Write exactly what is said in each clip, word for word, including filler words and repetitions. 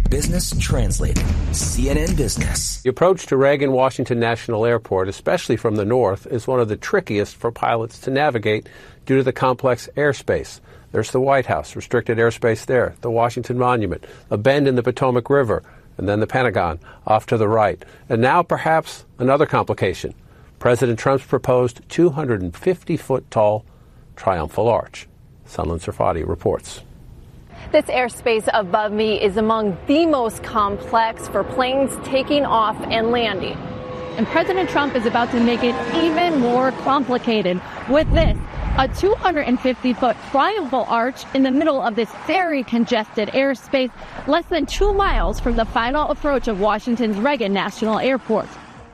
Business Translated, C N N Business. The approach to Reagan-Washington National Airport, especially from the north, is one of the trickiest for pilots to navigate due to the complex airspace. There's the White House, restricted airspace there, the Washington Monument, a bend in the Potomac River, and then the Pentagon off to the right. And now perhaps another complication. President Trump's proposed two hundred fifty foot tall Triumphal Arch. Sunlen Serfati reports. This airspace above me is among the most complex for planes taking off and landing. And President Trump is about to make it even more complicated with this, a two hundred fifty foot triumphal arch in the middle of this very congested airspace, less than two miles from the final approach of Washington's Reagan National Airport.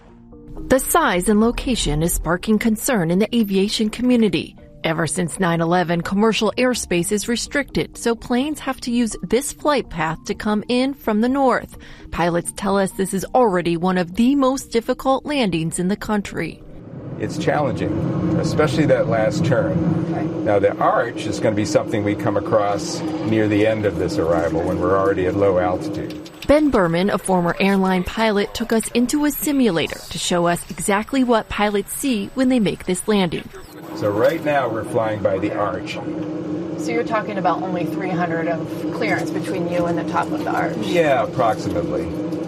The size and location is sparking concern in the aviation community. Ever since nine eleven, commercial airspace is restricted, so planes have to use this flight path to come in from the north. Pilots tell us this is already one of the most difficult landings in the country. It's challenging, especially that last turn. Now, the arch is going to be something we come across near the end of this arrival when we're already at low altitude. Ben Berman, a former airline pilot, took us into a simulator to show us exactly what pilots see when they make this landing. So right now we're flying by the arch. So you're talking about only three hundred of clearance between you and the top of the arch? Yeah, approximately.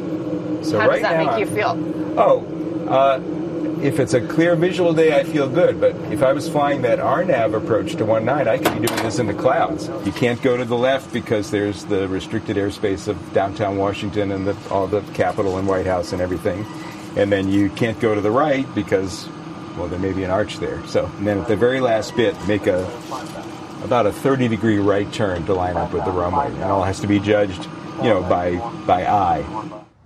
So How right does that now, make you feel? Oh, uh, if it's a clear visual day, I feel good. But if I was flying that R NAV approach to one nine, I could be doing this in the clouds. You can't go to the left because there's the restricted airspace of downtown Washington and the, all the Capitol and White House and everything. And then you can't go to the right because, well, there may be an arch there. So, and then at the very last bit, make a about a thirty degree right turn to line up with the runway. And all has to be judged, you know, by by eye.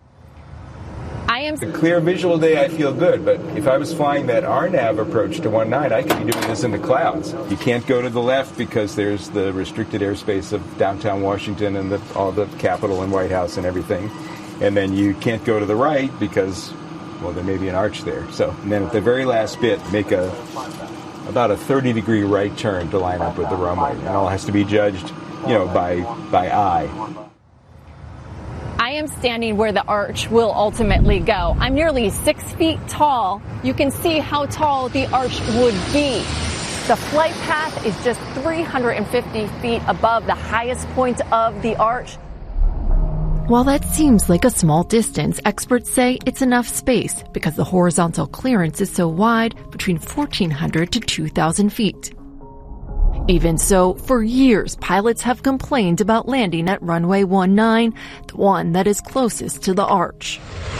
I am A clear visual day, I feel good. But if I was flying that R NAV approach to one nine, I could be doing this in the clouds. You can't go to the left because there's the restricted airspace of downtown Washington and the, all the Capitol and White House and everything. And then you can't go to the right because, well, there may be an arch there. So, and then at the very last bit, make a about a thirty degree right turn to line up with the runway. And all has to be judged, you know, by by eye. I am standing where the arch will ultimately go. I'm nearly six feet tall. You can see how tall the arch would be. The flight path is just three hundred fifty feet above the highest point of the arch. While that seems like a small distance, experts say it's enough space because the horizontal clearance is so wide, between fourteen hundred to two thousand feet. Even so, for years, pilots have complained about landing at runway one nine, the one that is closest to the arch.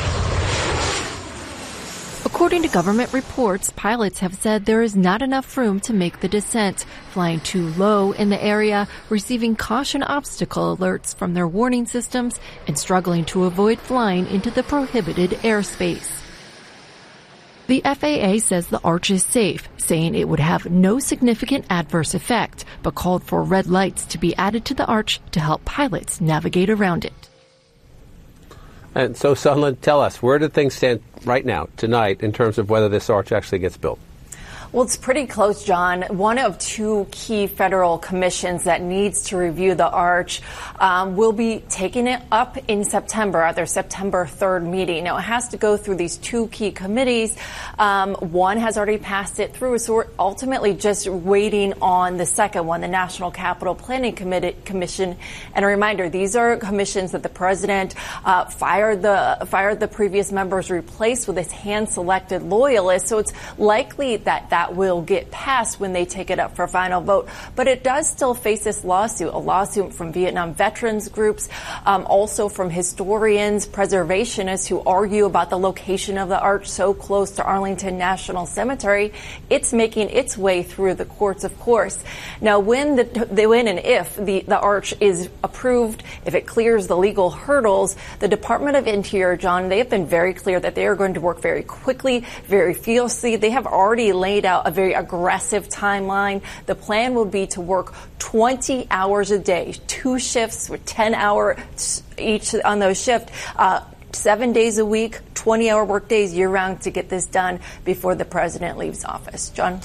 According to government reports, pilots have said there is not enough room to make the descent, flying too low in the area, receiving caution obstacle alerts from their warning systems, and struggling to avoid flying into the prohibited airspace. The F A A says the arch is safe, saying it would have no significant adverse effect, but called for red lights to be added to the arch to help pilots navigate around it. And so, Sunlen, tell us, where do things stand right now, tonight, in terms of whether this arch actually gets built? Well, it's pretty close, John. One of two key federal commissions that needs to review the arch um, will be taking it up in September at their September third meeting. Now, it has to go through these two key committees. Um, one has already passed it through, so we're ultimately just waiting on the second one, the National Capital Planning Commission. And a reminder, these are commissions that the president uh, fired the fired the previous members, replaced with his hand-selected loyalists. So it's likely that that will get passed when they take it up for final vote. But it does still face this lawsuit, a lawsuit from Vietnam veterans groups, um, also from historians, preservationists who argue about the location of the arch so close to Arlington National Cemetery. It's making its way through the courts, of course. Now, when the when and if the, the arch is approved, if it clears the legal hurdles, the Department of Interior, John, they have been very clear that they are going to work very quickly, very fiercely. They have already laid out a very aggressive timeline. The plan will be to work twenty hours a day, two shifts with ten hours each on those shifts, uh, seven days a week, twenty hour work days year round to get this done before the president leaves office. John?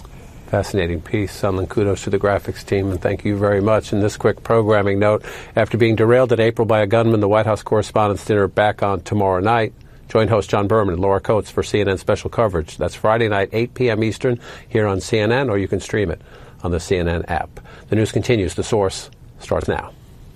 Fascinating piece. Sunlen, kudos to the graphics team, and thank you very much. And this quick programming note, after being derailed in April by a gunman, the White House Correspondents' Dinner back on tomorrow night. Join host John Berman and Laura Coates for C N N special coverage. That's Friday night, eight p.m. Eastern, here on C N N, or you can stream it on the C N N app. The news continues. The Source starts now.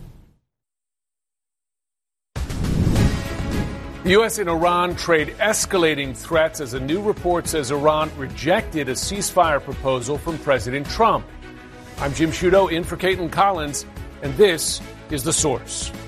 The U S and Iran trade escalating threats as a new report says Iran rejected a ceasefire proposal from President Trump. I'm Jim Sciutto in for Caitlin Collins, and this is The Source.